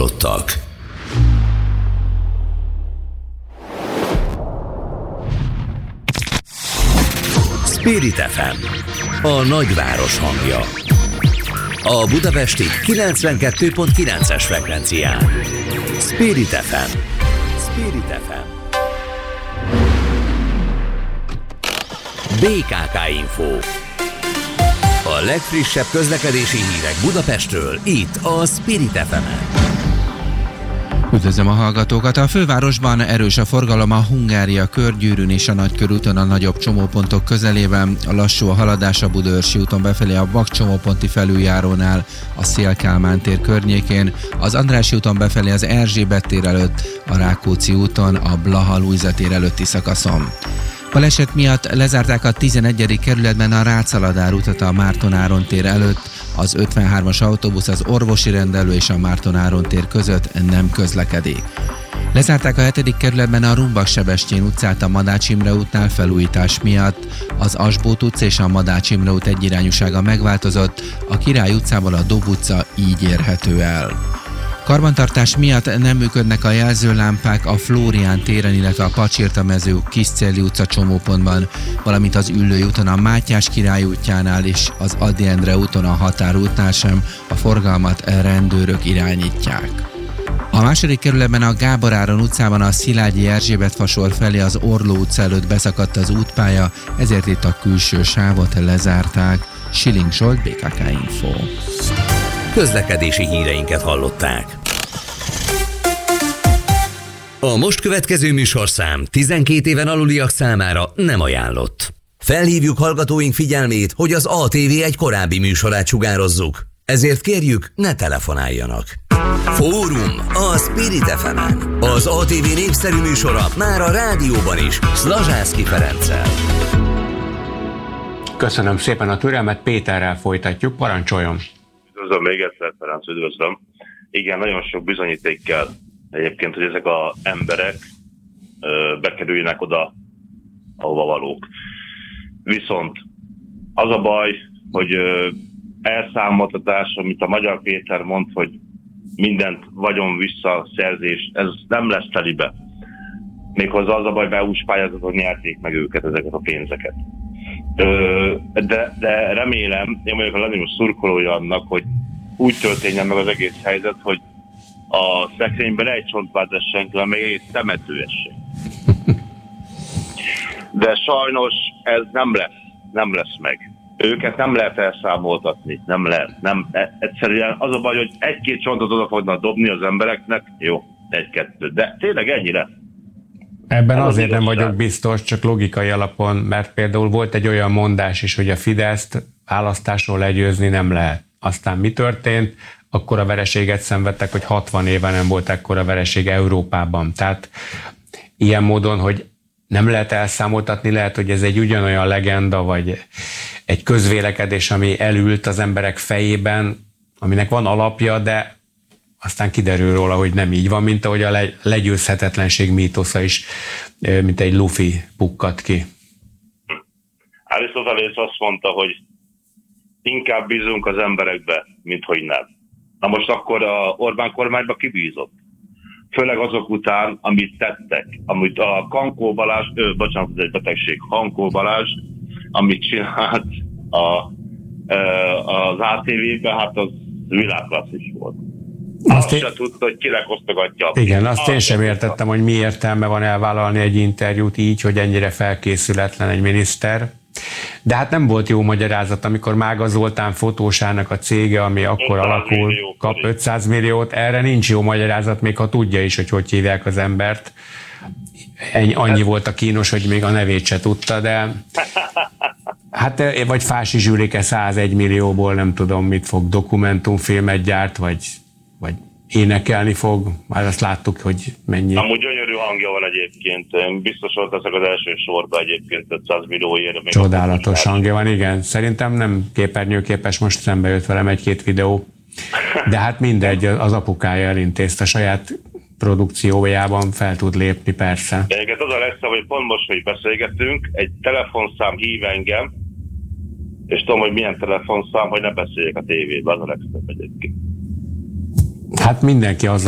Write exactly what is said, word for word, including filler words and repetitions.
hallottak. Spirit ef em, a nagyváros hangja. A budapesti kilencvenkettő pont kilences frekvencián. Spirit ef em. Spirit ef em. bé ká ká Info. A legfrissebb közlekedési hírek Budapestről, itt a Spirit ef em-en. Üdvözlöm a hallgatókat! A fővárosban erős a forgalom a Hungária körgyűrűn és a Nagykörúton a nagyobb csomópontok közelében. A lassú a haladás a Budaörsi úton befelé a Vak csomóponti felüljárónál, a Széll-Kálmán tér környékén, az Andrássy úton befelé az Erzsébet tér előtt, a Rákóczi úton a Blaha-Lujza tér előtti szakaszon. Baleset miatt lezárták a tizenegyedik kerületben a Rácz-Aladár utat a Márton-Áron tér előtt, az ötvenhármas autóbusz az Orvosi Rendelő és a Márton-Áron tér között nem közlekedik. Lezárták a hetedik kerületben a Rumbak-Sebestyén utcát a Madács Imre útnál felújítás miatt, az Asbót utca és a Madács Imre út egyirányúsága megváltozott, a Király utcában a Dob utca így érhető el. Karbantartás miatt nem működnek a jelzőlámpák a Flórián téren, illetve a Pacsirta-mező Kiszcéli utca csomópontban, valamint az Üllői úton a Mátyás Király útjánál és az Ady Endre úton a Határútnál sem a forgalmat rendőrök irányítják. A második kerületben a Gábor Áron utcában a Szilágyi Erzsébet fasor felé az Orló utca előtt beszakadt az útpálya, ezért itt a külső sávot lezárták. Schilling Zsolt, bé ká ká Info. Közlekedési híreinket hallották. A most következő műsorszám tizenkét éven aluliak számára nem ajánlott. Felhívjuk hallgatóink figyelmét, hogy az á té vé egy korábbi műsorát sugározzuk. Ezért kérjük, ne telefonáljanak. Fórum a Spirit ef em-en. Az á té vé népszerű műsora már a rádióban is, Szlazsászky Ferenccel. Köszönöm szépen a türelmet, Péterrel folytatjuk, parancsoljon. Üdvözlöm még egyszer, Ferenc, üdvözlöm. Igen, nagyon sok bizonyíték kell egyébként, hogy ezek az emberek ö, bekerüljenek oda, ahova valók. Viszont az a baj, hogy ö, elszámoltatás, amit a Magyar Péter mond, hogy mindent vagyon visszaszerzés, ez nem lesz telibe. Méghozzá az a baj, be ús pályázaton nyerték meg őket, ezeket a pénzeket. Ö, de, de remélem, én vagyok a legnagyobb szurkolója annak, hogy úgy történjen meg az egész helyzet, hogy a szekrényben egy csontváz essen, hanem még egész temető essen. De sajnos ez nem lesz, nem lesz meg. Őket nem lehet elszámoltatni, nem lehet. Nem, egyszerűen az a baj, hogy egy-két csontot oda fognak dobni az embereknek, jó, egy-kettő, de tényleg ennyi lesz. Ebben ez azért az nem vagyok biztos, csak logikai alapon, mert például volt egy olyan mondás is, hogy a Fideszt választásról legyőzni nem lehet. Aztán mi történt? Akkora vereséget szenvedtek, hogy hatvan éve nem volt ekkora vereség Európában. Tehát ilyen módon, hogy nem lehet elszámoltatni, lehet, hogy ez egy ugyanolyan legenda, vagy egy közvélekedés, ami elült az emberek fejében, aminek van alapja, de aztán kiderül róla, hogy nem így van, mint ahogy a legyőzhetetlenség mítosza is, mint egy lufi pukkadt ki. Arisztotelész azt mondta, hogy inkább bízunk az emberekbe, mint hogy nem. Na most akkor a Orbán kormányba kibízott. Főleg azok után, amit tettek. Amit a Kankó Balázs, ö, bocsánat, ez egy betegség, Hankó Balázs, amit csinált a, ö, az á té vé-ben, hát az világklasszis volt. Azt, azt én... se tudta, hogy kinek osztogatja. Igen, azt én sem értettem, hogy mi értelme van elvállalni egy interjút így, hogy ennyire felkészületlen egy miniszter. De hát nem volt jó magyarázat, amikor Mága Zoltán fotósának a cége, ami akkor alakul, millió, kap ötszáz milliót, erre nincs jó magyarázat, még ha tudja is, hogy hogy hívják az embert. Ennyi, annyi volt a kínos, hogy még a nevét se tudta, de hát vagy Fási Zsülike százegy millióból nem tudom mit fog, dokumentumfilmet gyárt, vagy, vagy énekelni fog, már azt láttuk, hogy mennyi. Amúgy gyönyörű hangja van egyébként, biztos volt ezek az első sorba egyébként ötszáz millióért. Csodálatos hangja van, igen. Szerintem nem képernyőképes, most szembe jött velem egy-két videó. De hát mindegy, az apukája elintézte, saját produkciójában fel tud lépni, persze. De egyébként az a legszebb, hogy pont most, hogy beszélgetünk, egy telefonszám hív engem, és tudom, hogy milyen telefonszám, hogy ne beszéljek a tévében, az a legszebb egyébként. Hát mindenki azzal